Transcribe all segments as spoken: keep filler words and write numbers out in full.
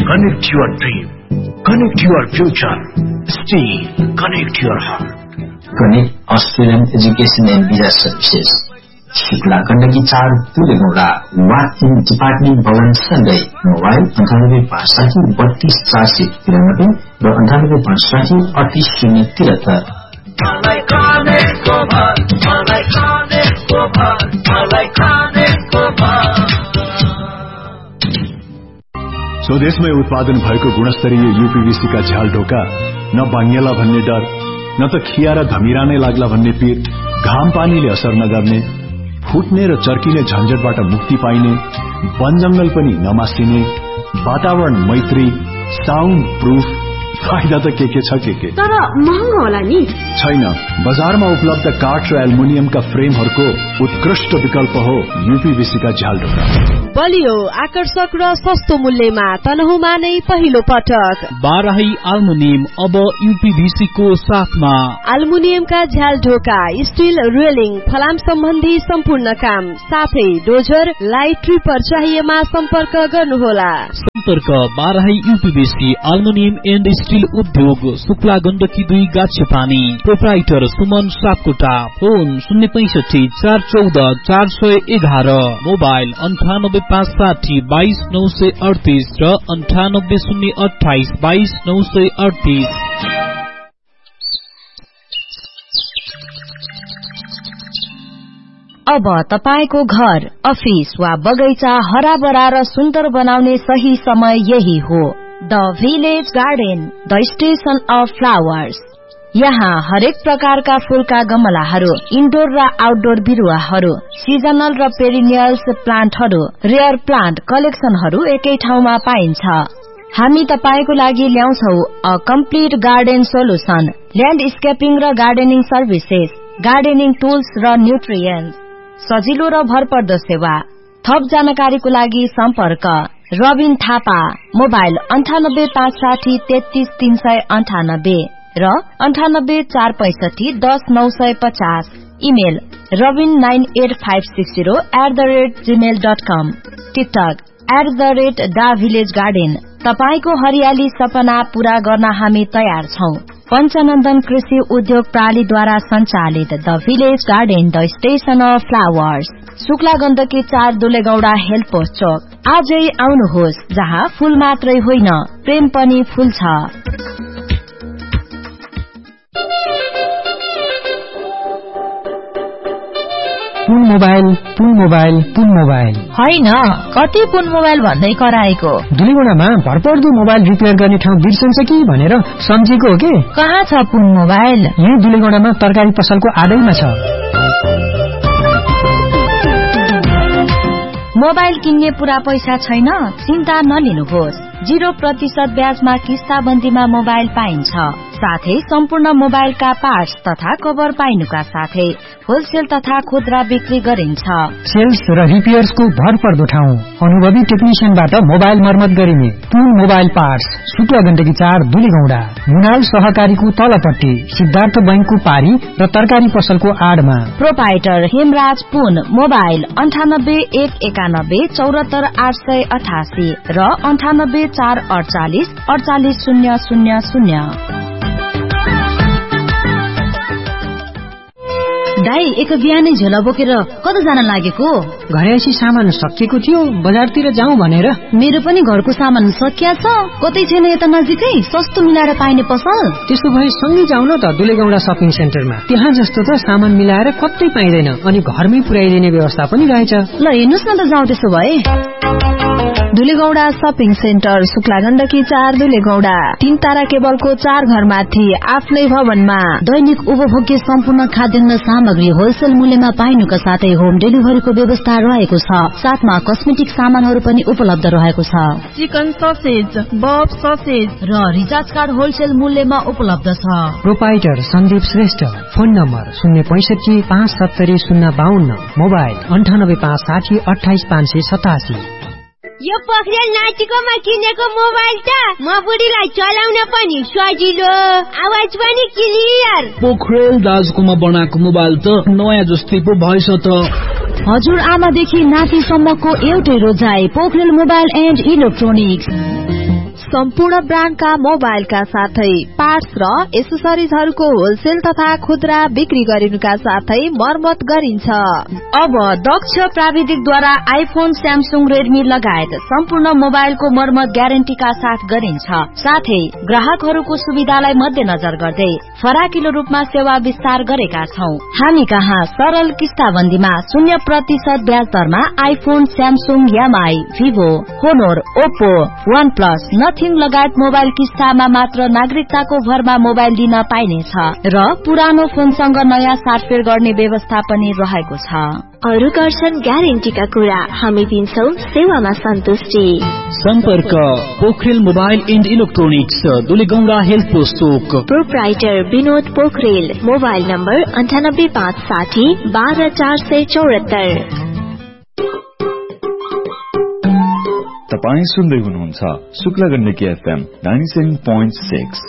Connect your dream. Connect your future. Stay. Connect your heart. Connect Australian Education and Visa Services. Shukla Gandaki चार तुलेगौड़ा walk in department भवन सँगै mobile अन्ठानब्बे पाँच साठी बत्तीस चार सय तिरानब्बे र अन्ठानब्बे पाँच साठी अडतिस शून्य त्रिहत्तर। स्वदेशमै उत्पादन भएको गुणस्तरीय यूपीवीसी का झ्याल ढोका न बाङ्गेला भन्ने डर न त खिया र धमिरा नै लाग्ला भन्ने पीर, घाम पानीले असर नगर्ने, फुट्ने र चर्किने झन्झटबाट मुक्ति पाइने, वन जंगल पनि नमासिने, वातावरण मैत्री, साउन्ड प्रूफ, फाइदा त के के छ के के तर महँगो होला नि? छैन, बजारमा उपलब्ध काठ र एल्युमिनियमका फ्रेमहरूको उत्कृष्ट विकल्प हो यूपीवीसी का झ्याल ढोका। बलियो, आकर्षक र सस्तो मूल्यमा तनहुमा नै पहिलो पटक बाराही एल्युमिनियम अब यूपीवीसी को साथमा। एल्युमिनियमका झ्याल ढोका, स्टील रेलिङ, फलाम सम्बन्धी सम्पूर्ण काम साथै डोजर, लाइट ट्रिपर चाहिएमा सम्पर्क गर्नुहोला। सम्पर्क Barahi UPVC aluminium and steel उद्योग, शुक्ला गण्डकी दुई गाछे पानी। प्रोप्राइटर सुमन सापकोटा। फोन शून्य पैंसठी चार चौध चार सय एघार। मोबाइल अन्ठानब्बे पाँच साठी बाइस नौ सय अडतिस र अन्ठानब्बे शून्य अठाइस बाइस नौ सय अडतिस। अब तपाईको घर, अफिस वा बगैँचा हराभरा र सुन्दर बनाउने सही समय यही हो। The village garden, the station of flowers. यहाँ हरेक प्रकारका फूलका गमलाहरू, इन्डोर र आउटडोर बिरुवाहरू, सिजनल र पेरिनियल्स प्लान्टहरू, रेयर प्लान्ट कलेक्सनहरू एकै ठाउँमा पाइन्छ। हामी तपाईको लागि ल्याउँछौ अ कम्प्लिट गार्डन सोलुसन, ल्यान्डस्केपिङ र गार्डनिङ सर्भिसेस, गार्डनिङ टुल्स र न्युट्रिएन्ट्स, सजिलो र भरपर्दो सेवा। थप जानकारीको लागि सम्पर्क रबिन थापा। मोबाइल अन्ठानब्बे पाँच साठी तेत्तीस तीन सय अन्ठानब्बे र अन्ठानब्बे चार पैंसठी दस नौ सय पचास। Email Rabin nine at five six zero at the rate Gmail dot com. TikTok at the rate डा भिलेज गार्डन। तपाईको हरियाली सपना पूरा गर्न हामी तयार छौं। पञ्चनन्दन कृषि उद्योग प्रणालीद्वारा सञ्चालित the village garden, the station of flowers, Shukla Gandaki चार दुलेगौड़ा हेल्थ पोस्ट चौक। आजै आउनुहोस्, जहाँ फूल मात्रै होइन प्रेम पनि फूल छ। पुन मोबाइल पुन मोबाइल पुन मोबाइल होइन, कति पुन मोबाइल भन्दै कराएको? दुलीगुणामा भरपर्दो मोबाइल रिपेयर गर्ने ठाउँ बिर्सन्छ कि भनेर सम्झेको हो के? कहाँ छ पुन मोबाइल? यही दुलीगुणामा तरकारी पसलको आडैमा छ। मोबाइल किन्ने पूरा पैसा छैन? चिन्ता नलिनुहोस्, जीरो प्रतिशत ब्याजमा किस्ताबन्दीमा मोबाइल पाइन्छ। साथै सम्पूर्ण मोबाइलका पार्ट्स तथा कभर पाइनुका साथै होलसेल तथा खुद्रा बिक्री गरिन्छ। सेल्स र रिपेयर्सको भरपर्दो ठाउँ, अनुभवी टेक्निशियनबाट मोबाइल मर्मत गरिने पुन मोबाइल पार्ट्स, शुक्ला गण्डकी चार दुलीगौड़ा, मुनाल सहकारीको तलपट्टि, सिद्धार्थ बैंकको पारी र तरकारी पसलको आडमा। प्रोपाइटर हेमराज पुन। मोबाइल अन्ठानब्बे एक एकानब्बे चौरात्तर आठ सय अठासी र अन्ठानब्बे चार अडचालिस अडचालिस शून्य शून्य शून्य। दाई, एक बिहानै झोला बोकेर कता जान लागेको? घरैसी सामान सकिएको थियो, बजारतिर जाउँ भनेर। मेरो पनि घरको सामान सकिया छ, कतै छैन यता नजिकै सस्तो मिलाएर पाइने पसल? त्यसो भए सँगै जाउँ न त दुलेगौड़ा शपिङ सेन्टरमा। त्यहाँ जस्तो त सामान मिलाएर कतै पाइँदैन, अनि घरमै पुर्याइदिने व्यवस्था पनि रहेछ। ल हेर्नुस् न त, जाउँ त्यसो भए। दुलेगौड़ा शपिङ सेन्टर, शुक्ला गण्डकी चार दुलेगौड़ा, तीन तारा केबलको चार घरमाथि आफ्नै भवनमा। दैनिक उपभोग्य सम्पूर्ण खाद्यान्न सामग्री होलसेल मूल्यमा पाइनुका साथै होम डेलिभरीको व्यवस्था रहेको छ। साथमा कस्मेटिक सामानहरू पनि उपलब्ध रहेको छ। चिकन ससेज, बफ ससेज र रिचार्ज कार्ड होलसेल मूल्यमा उपलब्ध छ। Proprietor Sandeep Shrestha. Phone number शून्य पैंसठी पाँच सत्तरी शून्य बाहन्न। मोबाइल अन्ठानब्बे पाँच साठी अठाइस पाँच सय सतासी। यो पोखरेल नाचिकोमा किनेको मोबाइल त म बुढीलाई चलाउन पनि सजिलो, आवाज पनि क्लियर। पोखरेल दाजुकोमा बनाएको मोबाइल त नयाँ जस्तै पो भएछ त। हजुर आमादेखि नातिसम्मको एउटै रोजाइ, पोखरेल मोबाइल एन्ड इलेक्ट्रोनिक्स। सम्पूर्ण ब्रान्डका मोबाइलका साथै पार्ट्स र एसेसरिजहरूको होलसेल तथा खुद्रा बिक्री गरिनुका साथै मर्मत गरिन्छ। अब दक्ष प्राविधिकद्वारा आइफोन, स्यामसुङ, रेडमी लगायत सम्पूर्ण मोबाइलको मर्मत ग्यारेन्टीका साथ गरिन्छ। साथै ग्राहकहरूको सुविधालाई मध्यनजर गर्दै फराकिलो रूपमा सेवा विस्तार गरेका छौं। हामी कहाँ सरल किस्ताबन्दीमा शून्य प्रतिशत ब्याज दरमा iPhone, Samsung, MI, Vivo, होनोर, Oppo, one plus, nothing लगायत मोबाइल किस्तामा मात्र नागरिकताको भरमा मोबाइल दिन पाइनेछ र पुरानो फोनसँग नयाँ साटफेर गर्ने व्यवस्था पनि रहेको छ। अरू गर्छन् ग्यारेन्टीका कुरा, हामी दिन्छौ सेवामा सन्तुष्टि। सम्पर्क Pokharel mobile and electronics, Dulegaunda health post. Proprietor Vinod Pokharel. Mobile number अन्ठानब्बे पाँच साठी बाह्र चार सय चौहत्तर। तपाईँ सुन्दै हुनुहुन्छ Shukla Gandaki FM ninety seven point six.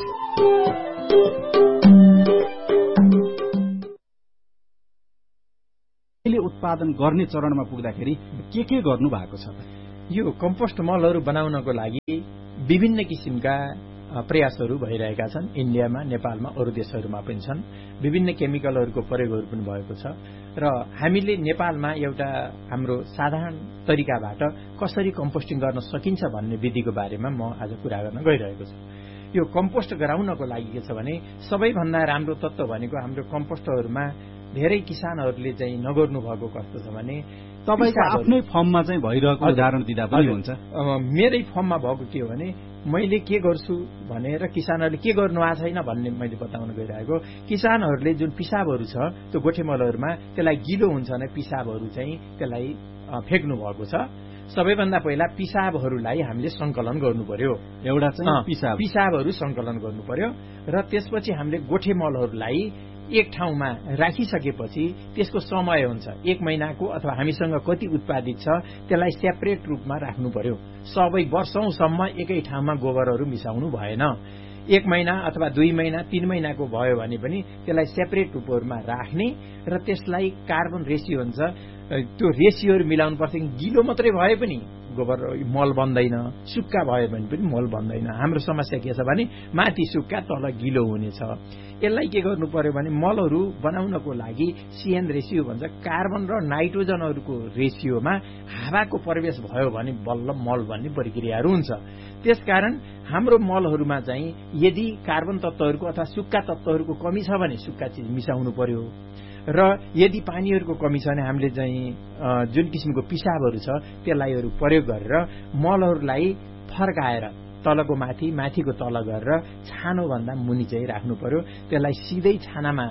उत्पादन गर्ने चरणमा पुग्दाखेरि के के गर्नु भएको छ? यो कम्पोस्ट मलहरू बनाउनको लागि विभिन्न किसिमका प्रयासहरू भइरहेका छन्। इन्डियामा, नेपालमा, अरू देशहरूमा पनि छन्। विभिन्न केमिकलहरूको प्रयोगहरू पनि भएको छ र हामीले नेपालमा एउटा हाम्रो साधारण तरिकाबाट कसरी कम्पोस्टिङ गर्न सकिन्छ भन्ने विधिको बारेमा म आज कुरा गर्न गइरहेको छु। यो कम्पोस्ट गराउनको लागि के छ भने सबैभन्दा राम्रो तत्व भनेको हाम्रो कम्पोस्टहरूमा धेरै किसानहरूले चाहिँ नगर्नु भएको कस्तो छ भने तपाईको आफ्नै फर्ममा चाहिँ भइरहेको उदाहरण दिँदा पनि हुन्छ। मेरै फर्ममा भएको के हो भने मैले के गर्छु भनेर किसानहरूले के गर्नु भएको छैन भन्ने मैले बताउन गइरहेको। किसानहरूले जुन पिसाबहरू छ त्यो गोठेमलहरूमा त्यसलाई गिलो हुन्छ भने पिसाबहरू चाहिँ त्यसलाई फ्याँक्नु भएको छ। सबैभन्दा पहिला पिसाबहरूलाई हामीले संकलन गर्नु पर्यो। एउटा चाहिँ पिसाब पिसाबहरू संकलन गर्नु पर्यो र त्यसपछि हामीले गोठेमलहरूलाई एक ठाउँमा राखिसकेपछि त्यसको समय हुन्छ एक महिनाको अथवा हामीसँग कति उत्पादित छ त्यसलाई सेपरेट रूपमा राख्नु पर्यो। सबै वर्षौंसम्म एकै ठाउँमा गोबरहरू मिसाउनु भएन। एक महिना अथवा दुई महिना तीन महिनाको भयो भने पनि त्यसलाई सेपरेट रूपहरूमा राख्ने र त्यसलाई कार्बन रेसियो हुन्छ त्यो रेसियोहरू मिलाउनु पर्छ। गिलो मात्रै भए पनि गोबर मल बन्दैन, सुक्खा भयो भने पनि मल बन्दैन। हाम्रो समस्या के छ भने माथि सुक्खा तल गिलो हुनेछ। यसलाई के गर्नु पर्यो भने मलहरू बनाउनको लागि सीएन रेसियो भन्छ, कार्बन र नाइट्रोजनहरूको रेसियोमा हावाको प्रवेश भयो भने बल्ल मल बन्ने प्रक्रियाहरू हुन्छ। त्यसकारण हाम्रो मलहरूमा चाहिँ यदि कार्बन तत्वहरूको अथवा सुक्खा तत्वहरूको कमी छ भने सुक्खा चिज मिसाउनु पर्यो र यदि पानीहरूको कमी छ भने हामीले चाहिँ जुन किसिमको पिसाबहरू छ त्यसलाई प्रयोग गरेर मलहरूलाई फर्काएर तलको माथि माथिको तल गरेर छानोभन्दा मुनि चाहिँ राख्नु पर्यो। त्यसलाई सिधै छानामा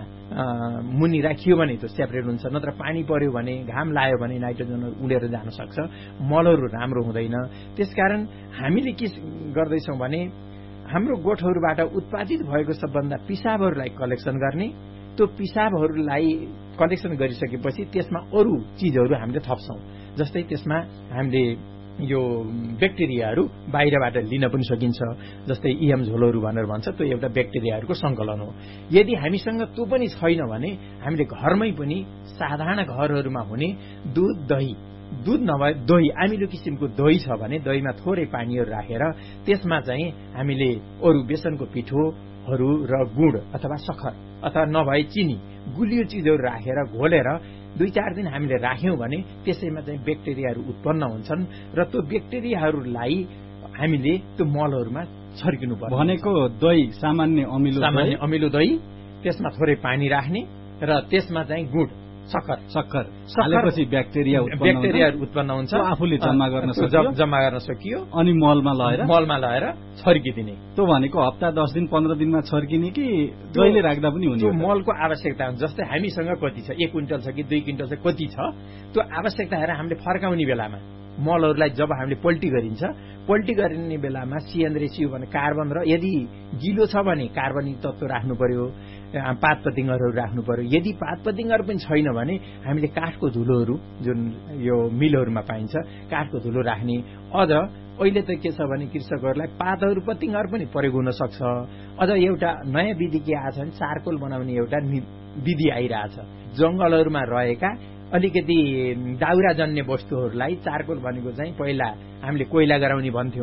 मुनि राखियो भने त्यो सेपरेट हुन्छ, नत्र पानी पर्यो भने घाम लाग्यो भने नाइट्रोजनहरू उडेर जान सक्छ, मलहरू राम्रो हुँदैन। त्यसकारण हामीले के गर्दैछौँ भने हाम्रो गोठहरूबाट उत्पादित भएको सबभन्दा पिसाबहरूलाई कलेक्सन गर्ने, त्यो पिसाबहरूलाई कलेक्सन गरिसकेपछि त्यसमा अरू चिजहरू हामीले थप्छौँ। जस्तै त्यसमा हामीले यो ब्याक्टेरियाहरू बाहिरबाट लिन पनि सकिन्छ। जस्तै इएम झोलहरू भनेर भन्छ, त्यो एउटा ब्याक्टेरियाहरूको संकलन हो। यदि हामीसँग त्यो पनि छैन भने हामीले घरमै पनि साधारण घरहरूमा हुने दुध, दही, दुध नभए दही, अमिलो किसिमको दही छ भने दहीमा थोरै पानीहरू राखेर त्यसमा चाहिँ हामीले अरू बेसनको पिठोहरू र गुड अथवा सखर अथवा नभए चिनी गुलियो चिजहरू राखेर घोलेर दुई चार दिन हामीले राख्यौं भने त्यसैमा चाहिँ ब्याक्टेरियाहरू उत्पन्न हुन्छन् र त्यो ब्याक्टेरियाहरूलाई हामीले त्यो मलहरूमा छर्किनु पर्छ। भनेको दही सामान्य अमिलो सामान्य अमिलो दही, त्यसमा थोरै पानी राख्ने र त्यसमा चाहिँ गुड सक्खर सक्खर हालेपछि ब्याक्टेरिया ब्याक्टेरिया उत्पन्न हुन्छ। आफूले जम्मा गर्न सकियो जम्मा गर्न सकियो अनि मलमा लगाएर मलमा लगाएर छर्किदिने। त्यो भनेको हप्ता दस दिन पन्ध्र दिनमा छर्किने कि जहिले राख्दा पनि हुने? त्यो मलको आवश्यकता हुन्छ। जस्तै हामीसँग कति छ, एक क्विन्टल छ कि दुई क्विन्टल छ, कति छ, त्यो आवश्यकता हेरेर हामीले फर्काउने बेलामा मलहरूलाई जब हामीले पल्टी गरिन्छ, पल्टी गरिने बेलामा सीएन रेसियो भने कार्बन र यदि गिलो छ भने कार्बनिक तत्व राख्नु पर्यो, पात पतिङ्गरहरू राख्नु पर्यो। यदि पात पतिङ्गर पनि छैन भने हामीले काठको धुलोहरू जुन यो मिलहरूमा पाइन्छ काठको धुलो राख्ने। अझ अहिले त के छ भने कृषकहरूलाई पातहरू पतिङ्गर पनि प्रयोग हुन सक्छ। अझ एउटा नयाँ विधि के आछ भने चारकोल बनाउने एउटा विधि आइरहेछ। जंगलहरूमा रहेका अलिकति दाउरा जन्ने वस्तुहरूलाई चारकोल भनेको चाहिँ पहिला हामीले कोइला गराउने भन्थ्यौं,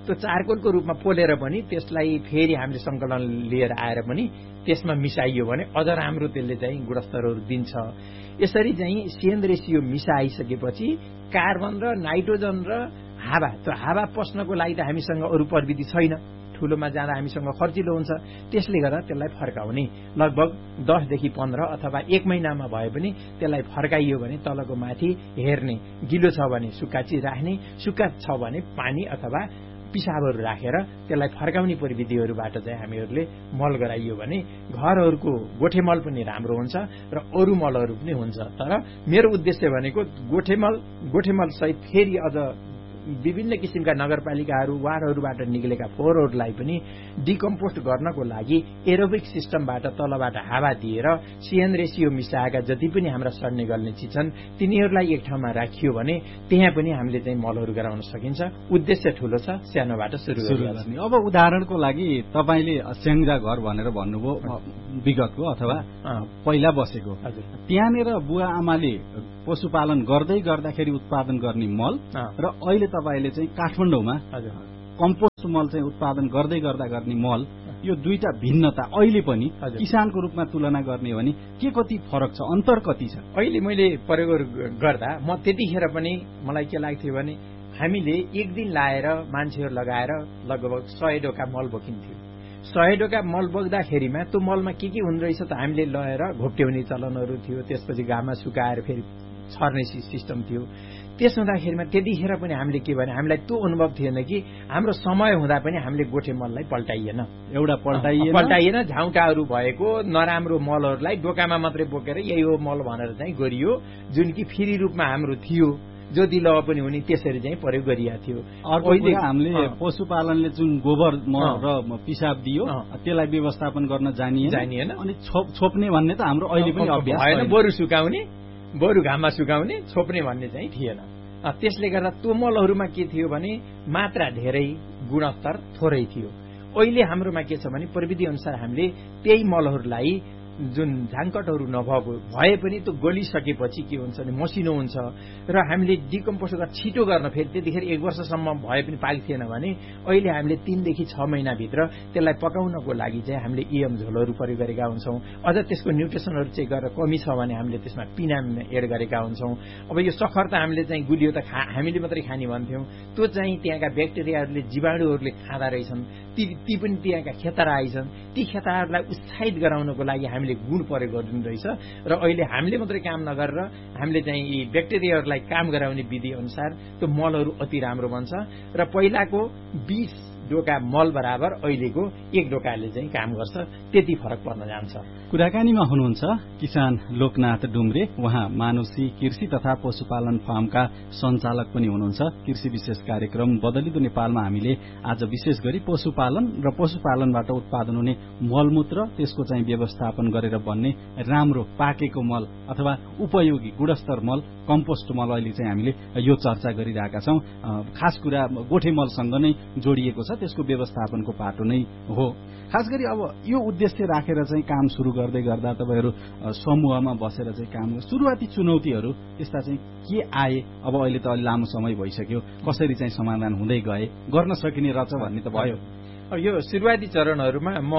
त्यो चारकोलको रूपमा पोलेर पनि त्यसलाई फेरि हामीले सङ्कलन लिएर आएर पनि त्यसमा मिसाइयो भने अझ राम्रो त्यसले चाहिँ गुणस्तरहरू दिन्छ। यसरी चाहिँ सेन रेसियो मिसाइसकेपछि कार्बन र नाइट्रोजन र हावा, त्यो हावा पस्नको लागि त हामीसँग अरू प्रविधि छैन, ठुलोमा जाँदा हामीसँग खर्चिलो हुन्छ। त्यसले गर्दा त्यसलाई फर्काउने लगभग दसदेखि पन्ध्र अथवा एक महिनामा भए पनि त्यसलाई फर्काइयो भने तलको माथि हेर्ने, गिलो छ भने सुक्खा चिज राख्ने, सुक्खा छ भने पानी अथवा पिसाबहरू राखेर त्यसलाई फर्काउने प्रविधिहरूबाट चाहिँ हामीहरूले मल गराइयो भने घरहरूको गोठे मल पनि राम्रो हुन्छ र अरू मलहरू पनि हुन्छ। तर मेरो उद्देश्य भनेको गोठे मल गोठे मल सहित फेरि अझ विभिन्न किसिमका नगरपालिकाहरू वार्डहरूबाट निक्लेका फोहोरहरूलाई पनि डिकम्पोस्ट गर्नको लागि एरोबिक सिस्टमबाट तलबाट हावा दिएर सिएन रेसियो मिसाएका जति पनि हाम्रा सड्ने गल्ने चिज छन् तिनीहरूलाई एक ठाउँमा राखियो भने त्यहाँ पनि हामीले चाहिँ मलहरू गराउन सकिन्छ। उद्देश्य ठूलो छ, सानोबाट सुरु गर्ने। अब उदाहरणको लागि तपाईले स्याङ्जा घर भनेर भन्नुभयो विगतको अथवा पहिला बसेको, त्यहाँनिर बुवा आमाले पशुपालन गर्दै गर्दाखेरि उत्पादन गर्ने मल र अहिले तपाईले चाहिँ काठमाडौँमा कम्पोस्ट मल चाहिँ उत्पादन गर्दै गर्दा गर्ने मल, यो दुईटा भिन्नता अहिले पनि किसानको रूपमा तुलना गर्ने हो भने के कति फरक छ, अन्तर कति छ? अहिले मैले प्रयोग गर्दा म त्यतिखेर पनि मलाई के लाग्थ्यो भने हामीले एक दिन लाएर मान्छेहरू लगाएर लगभग सय डोका मल बोकिन्थ्यो। सय डोका मल बोक्दाखेरिमा त्यो मलमा के के हुँदो रहेछ त हामीले लगाएर घोप्ट्याउने चलनहरू थियो, त्यसपछि घाममा सुकाएर फेरि छर्ने सिस्टम थियो। त्यस हुँदाखेरिमा त्यतिखेर पनि हामीले के भने हामीलाई त्यो अनुभव थिएन कि हाम्रो समय हुँदा पनि हामीले गोठे मललाई पल्टाइएन, एउटा पल्टाइएन पल्टाइएन झाउटाहरू भएको नराम्रो मलहरूलाई डोकामा मात्रै बोकेर यही हो मल भनेर चाहिँ गरियो, जुन कि फ्री रूपमा हाम्रो थियो, जो दिलवा पनि हुने त्यसरी चाहिँ प्रयोग गरिएको थियो। अर्को हामीले पशुपालनले जुन गोबर मल र पिसाब दियो त्यसलाई व्यवस्थापन गर्न जानिएन जानिएन अनि छोप्ने भन्ने त हाम्रो अहिले पनि अभ्यास भएन, बरु सुकाउने बरु घाममा सुकाउने, छोप्ने भन्ने चाहिँ थिएन। त्यसले गर्दा त्यो मलहरूमा के थियो भने मात्रा धेरै, गुणस्तर थोरै थियो। अहिले हाम्रोमा के छ भने प्रविधि अनुसार हामीले त्यही मलहरूलाई जुन झाङकटहरू नभएको भए पनि त्यो गलिसकेपछि के हुन्छ भने मसिनो हुन्छ र हामीले डिकम्पोज गरेर छिटो गर्न फेरि त्यतिखेर एक वर्षसम्म भए पनि पाएको थिएन भने अहिले हामीले तीनदेखि छ महिनाभित्र त्यसलाई पकाउनको लागि चाहिँ हामीले इएम झोलहरू प्रयोग गरेका हुन्छौँ। अझ त्यसको न्युट्रिसनहरू चेक गरेर कमी छ भने हामीले त्यसमा पिनाम एड गरेका हुन्छौँ। अब यो सखर त हामीले चाहिँ गुलियो त खा हामीले मात्रै खाने भन्थ्यौँ, त्यो चाहिँ त्यहाँका ब्याक्टेरियाहरूले जीवाणुहरूले खाँदा रहेछन्, ती ती पनि त्यहाँका खेतारा आइछन्, ती खेताराहरूलाई उत्साहित गराउनको लागि हामीले गुण प्रयोग गर्नु रहेछ र अहिले हामीले मात्रै काम नगरेर हामीले चाहिँ यी ब्याक्टेरियाहरूलाई काम गराउने विधि अनुसार त्यो मलहरू अति राम्रो बन्छ र पहिलाको बीस डोका मल बराबर अहिलेको एक डोकाले चाहिँ काम गर्छ, त्यति फरक पर्न जान्छ। कुराकानीमा हुनुहुन्छ किसान लोकनाथ डुम्रे, उहाँ मानुषी कृषि तथा पशुपालन फार्मका सञ्चालक पनि हुनुहुन्छ। कृषि विशेष कार्यक्रम बदलिदो नेपालमा हामीले आज विशेष गरी पशुपालन र पशुपालनबाट उत्पादन हुने मलमूत्र, त्यसको चाहिँ व्यवस्थापन गरेर बन्ने राम्रो पाकेको मल अथवा उपयोगी गुणस्तर मल, कम्पोस्ट मल अहिले चाहिँ हामीले यो चर्चा गरिरहेका छौं। खास कुरा गोठे मलसँग नै जोडिएको छ, त्यसको व्यवस्थापनको पाटो नै हो। खास गरी अब यो उद्देश्य राखेर चाहिँ काम सुरु गर्दै गर्दा तपाईहरु समूहमा बसेर चाहिँ काम, सुरुवाती चुनौतीहरू यस्ता चाहिँ के आए? अब अहिले त अलि लामो समय भइसक्यो, कसरी चाहिँ समाधान हुँदै गए, गर्न सकिने रहेछ भन्ने त भयो। यो सुरुवाती चरणहरूमा म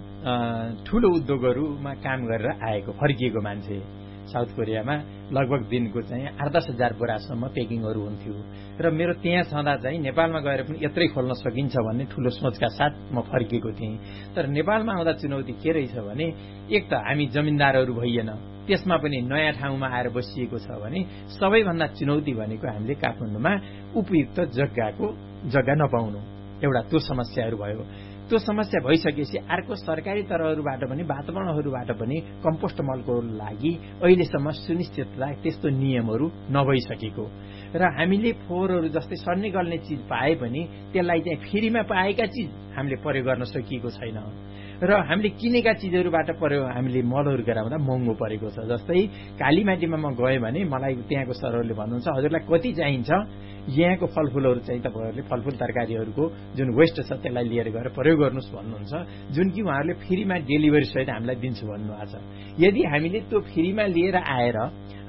ठूलो उद्योगहरूमा काम गरेर आएको फर्किएको मान्छे, साउथ कोरियामा लगभग दिनको चाहिँ आठ दस हजार बोरासम्म पेकिङहरू हुन्थ्यो र मेरो त्यहाँ छँदा चाहिँ नेपालमा गएर पनि यत्रै खोल्न सकिन्छ भन्ने ठूलो सोचका साथ म फर्किएको थिएँ। तर नेपालमा आउँदा चुनौती के रहेछ भने एक त हामी जमिनदारहरू भइएन, त्यसमा पनि नयाँ ठाउँमा आएर बसिएको छ भने सबैभन्दा चुनौती भनेको हामीले काठमाडौँमा उपयुक्त जग्गाको जग्गा नपाउनु, एउटा त्यो समस्याहरू भयो। त्यो समस्या भइसकेपछि अर्को सरकारी तरहरुबाट पनि वातावरणहरूबाट पनि कम्पोस्ट मलको लागि अहिलेसम्म सुनिश्चितता त्यस्तो नियमहरू नभइसकेको र हामीले फोहोरहरू जस्तै सड्ने गल्ने चीज पाए पनि त्यसलाई चाहिँ फ्रीमा पाएका चीज हामीले प्रयोग गर्न सकिएको छैन र हामीले किनेका चीजहरूबाट प्रयोग हामीले मलहरू गराउँदा महँगो परेको छ। जस्तै कालीमाटीमा म गएँ भने मलाई त्यहाँको सरहरूले भन्नुहुन्छ हजुरलाई कति चाहिन्छ, यहाँको फलफूलहरू चाहिँ तपाईहरुले फलफूल तरकारीहरूको जुन वेस्ट छ त्यसलाई लिएर गएर प्रयोग गर्नुस् भन्नुहुन्छ, जुन कि उहाँहरूले फ्रीमा डेलिभरी सहित हामीलाई दिन्छु भन्नुभएको छ। यदि हामीले त्यो फ्रीमा लिएर आएर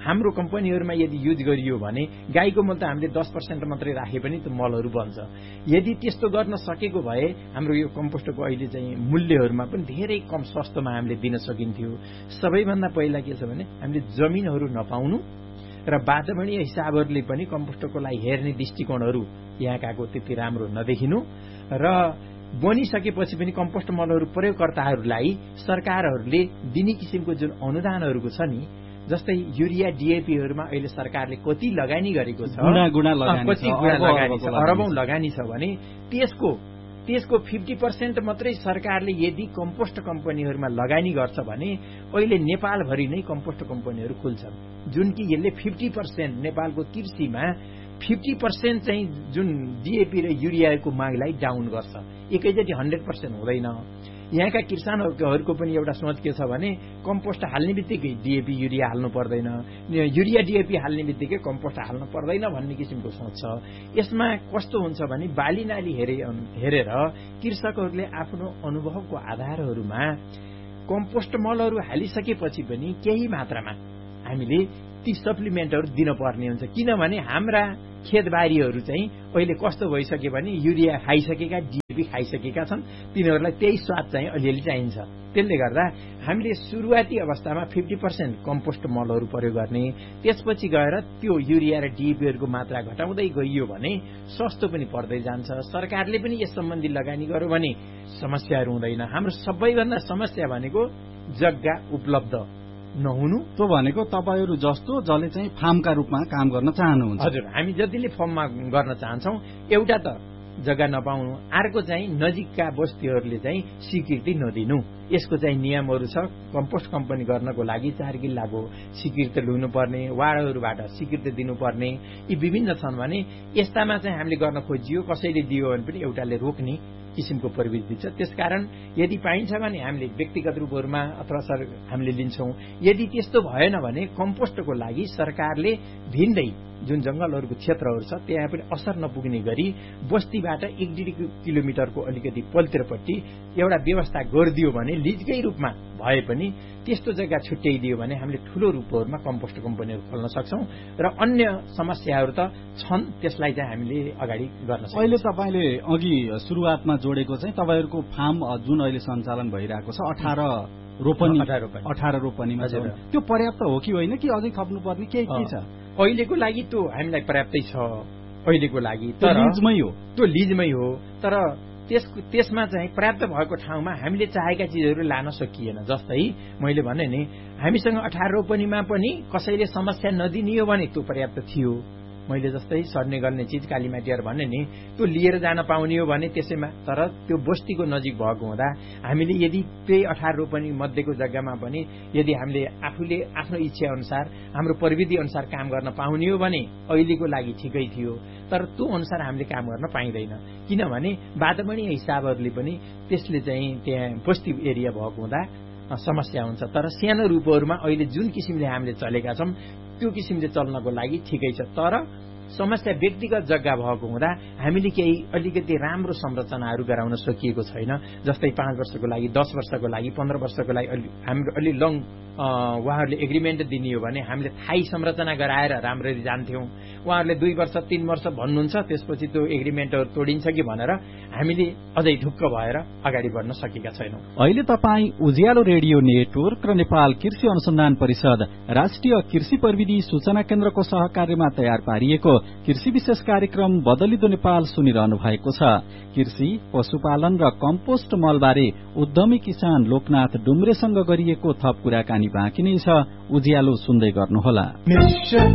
हाम्रो कम्पनीहरूमा यदि युज गरियो भने गाईको मल त हामीले दस पर्सेन्ट मात्रै राखे पनि त मलहरू बन्छ। यदि त्यस्तो गर्न सकेको भए हाम्रो यो कम्पोस्टको अहिले चाहिँ मूल्यहरूमा पनि धेरै कम सस्तोमा हामीले दिन सकिन्थ्यो। सबैभन्दा पहिला के छ भने हामीले जमिनहरू नपाउनु र वातावरणीय हिसाबहरूले पनि कम्पोस्टको लागि हेर्ने दृष्टिकोणहरू यहाँकाको त्यति राम्रो नदेखिनु र बनिसकेपछि पनि कम्पोस्ट मलहरू प्रयोगकर्ताहरूलाई सरकारहरूले दिने किसिमको जुन अनुदानहरूको छ नि, जस्तै युरिया डिएपीहरूमा अहिले सरकारले कति लगानी गरेको छ, कति गुणा लगानी छ, अरबौं लगानी छ भने त्यसको त्यसको फिफ्टी पर्सेन्ट मात्रै सरकारले यदि कम्पोस्ट कम्पनीहरूमा लगानी गर्छ भने अहिले नेपालभरि नै कम्पोस्ट कम्पनीहरू खुल्छन्, जुन कि यसले फिफ्टी पर्सेन्ट नेपालको कृषिमा फिफ्टी पर्सेन्ट चाहिँ जुन डिएपी र युरियाको मागलाई डाउन गर्छ। एकैचोटि हन्ड्रेड पर्सेन्ट हुँदैन। यहाँका किसानहरूको पनि एउटा सोच के छ भने कम्पोस्ट हाल्ने बित्तिकै डिएपी युरिया हाल्नु पर्दैन, युरिया डिएपी हाल्ने बित्तिकै कम्पोस्ट हाल्नु पर्दैन भन्ने किसिमको सोच छ। यसमा कस्तो हुन्छ भने बाली नाली हेरे हेरेर कृषकहरूले आफ्नो अनुभवको आधारहरूमा कम्पोस्ट मलहरू हालिसकेपछि पनि केही मात्रामा हामीले ती सप्लिमेन्टहरू दिनुपर्ने हुन्छ, किनभने हाम्रा खेतबारीहरू चाहिँ अहिले कस्तो भइसक्यो भने युरिया खाइसकेका डिएपी खाइसकेका छन्, तिनीहरूलाई त्यही स्वाद चाहिँ अलिअलि चाहिन्छ। त्यसले गर्दा हामीले सुरुवाती अवस्थामा फिफ्टी पर्सेन्ट कम्पोस्ट मलहरू प्रयोग गर्ने, त्यसपछि गएर त्यो युरिया र डिएपीहरूको मात्रा घटाउँदै गइयो भने सस्तो पनि पर्दै जान्छ। सरकारले पनि यस सम्बन्धी लगानी गर्यो भने समस्याहरू हुँदैन। हाम्रो सबैभन्दा समस्या भनेको जग्गा उपलब्ध नहुनु। त्यो भनेको तपाईहरू जस्तो जसले चाहिँ फार्मका रूपमा काम गर्न चाहनुहुन्छ। हजुर, हामी जतिले फर्ममा गर्न चाहन्छौं, एउटा त जग्गा नपाउनु, अर्को चाहिँ नजिकका बस्तीहरूले चाहिँ स्वीकृति नदिनु। यसको चाहिँ नियमहरू छ। कम्पोस्ट कम्पनी गर्नको लागि चार किल्लाको स्वीकृति लिनुपर्ने, वार्डहरूबाट स्वीकृति दिनुपर्ने, यी विभिन्न छन् भने यस्तामा चाहिँ हामीले गर्न खोजियो, कसैले दियो भने पनि एउटाले रोक्ने किसिमको प्रवृत्ति छ। त्यसकारण यदि पाइन्छ भने हामीले व्यक्तिगत रूपहरूमा अथवा सर हामीले लिन्छौं। यदि त्यस्तो भएन भने कम्पोस्टको लागि सरकारले भिन्दै जुन जंगलहरूको क्षेत्रहरू छ त्यहाँ पनि असर नपुग्ने गरी बस्तीबाट एक डेढ किलोमिटरको अलिकति पल्तिरपट्टि एउटा व्यवस्था गरिदियो भने लिजकै रूपमा भए पनि त्यस्तो जग्गा छुट्याइदियो भने हामीले ठूलो रूपहरूमा कम्पोस्ट कम्पनीहरू खोल्न सक्छौं र अन्य समस्याहरू त छन्, त्यसलाई चाहिँ हामीले अगाडि गर्न सक्छौं। अहिले तपाईले अघि सुरुवातमा जोडेको चाहिँ तपाईहरुको फार्म जुन अहिले सञ्चालन भइरहेको छ अठार रोपनी अठार रोपनीमा छ, त्यो पर्याप्त हो कि होइन कि अझै थप्नुपर्ने के के छ? अहिलेको लागि त्यो हामीलाई पर्याप्तै छ अहिलेको लागि, तर लिजमै हो, त्यो लिजमै हो। तर त्यस त्यसमा चाहिँ पर्याप्त भएको ठाउँमा हामीले चाहेका चिजहरू लान सकिएन। जस्तै मैले भने नि, हामीसँग अठार रोपनीमा पनि कसैले समस्या नदिनियो भने त्यो पर्याप्त थियो। मैले जस्तै सर्ने गर्ने चिज कालीमाटीहरू भने नि त्यो लिएर जान पाउने हो भने त्यसैमा, तर त्यो बस्तीको नजिक भएको हुँदा हामीले यदि त्यही अठार रोपनी मध्येको जग्गामा पनि यदि हामीले आफूले आफ्नो इच्छा अनुसार हाम्रो प्रविधि अनुसार काम गर्न पाउने हो भने अहिलेको लागि ठिकै थियो। तर त्यो अनुसार हामीले काम गर्न पाइँदैन, किनभने वातावरणीय हिसाबहरूले पनि त्यसले चाहिँ त्यहाँ बस्ती एरिया भएको हुँदा समस्या हुन्छ। तर सानो रूपहरूमा अहिले जुन किसिमले हामीले चलेका छौं त्यो किसिमले चल्नको लागि ठिकै छ। तर समस्या व्यक्तिगत जग्गा भएको हुँदा हामीले केही अलिकति राम्रो संरचनाहरू गराउन सकिएको छैन। जस्तै पाँच वर्षको लागि, दस वर्षको लागि, पन्ध्र वर्षको लागि हाम्रो अलि लङ उहाँहरूले एग्रिमेन्ट दिनियो भने हामीले थाई संरचना गराएर राम्ररी जान्थ्यौं। उहाँहरूले दुई वर्ष तीन वर्ष भन्नुहुन्छ, त्यसपछि त्यो एग्रिमेन्टहरू तोडिन्छ कि भनेर हामीले अझै ढुक्क भएर अगाडि बढ्न सकेका छैनौं। अहिले तपाईँ उज्यालो रेडियो नेटवर्क र नेपाल कृषि अनुसन्धान परिषद राष्ट्रिय कृषि प्रविधि सूचना केन्द्रको सहकार्यमा तयार पारिएको कृषि विशेष कार्यक्रम बदलिदो नेपाल सुनिरहनु भएको छ। कृषि, पशुपालन र कम्पोस्ट मलबारे उद्यमी किसान लोकनाथ डुम्रेसँग गरिएको थप कुराकानी बाँकी नै छ। उज्यालो सुन्दै गर्नुहोला।